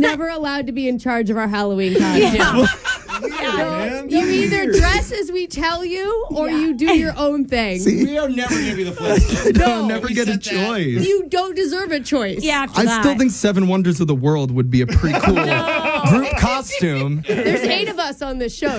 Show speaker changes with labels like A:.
A: never allowed to be in charge of our Halloween costume. You either dress as we tell you, or you do your own thing.
B: See?
C: We are never going to be the Flintstones.
B: I'll never get a choice.
A: You don't deserve a choice.
D: Yeah, after
B: I
D: that.
B: still think Seven Wonders of the World would be a pretty cool group costume.
A: There's 8 of us on this show.